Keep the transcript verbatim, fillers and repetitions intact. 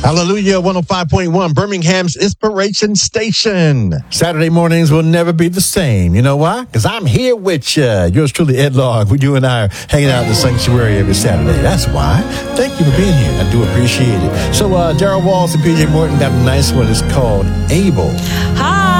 Hallelujah, one oh five point one, Birmingham's Inspiration Station. Saturday mornings will never be the same. You know why? Because I'm here with you. Yours truly, Ed Log. You and I are hanging out in the sanctuary every Saturday. That's why. Thank you for being here. I do appreciate it. So, uh, Darryl Walls and P J Morton got a nice one. It's called Able. Hi.